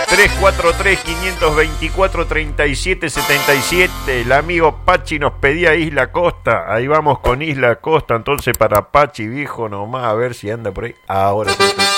343-524-3777. El amigo Pachi nos pedía Isla Costa. Ahí vamos con Isla Costa. Entonces para Pachi, viejo, nomás a ver si anda por ahí. Ahora sí.